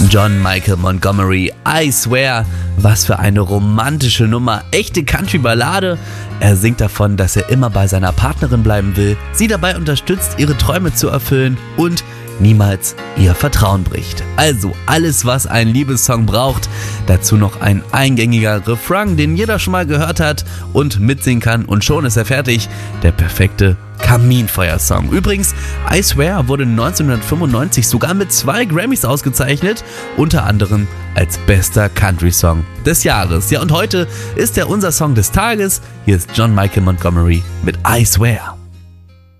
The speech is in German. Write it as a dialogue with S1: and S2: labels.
S1: John Michael Montgomery, I Swear, was für eine romantische Nummer, echte Country-Ballade. Er singt davon, dass er immer bei seiner Partnerin bleiben will, sie dabei unterstützt, ihre Träume zu erfüllen und niemals ihr Vertrauen bricht. Also alles, was ein Liebessong braucht. Dazu noch ein eingängiger Refrain, den jeder schon mal gehört hat und mitsingen kann, und schon ist er fertig. Der perfekte Kaminfeuersong. Übrigens, I Swear wurde 1995 sogar mit 2 Grammys ausgezeichnet, unter anderem als bester Country-Song des Jahres. Ja, und heute ist er unser Song des Tages. Hier ist John Michael Montgomery mit I Swear.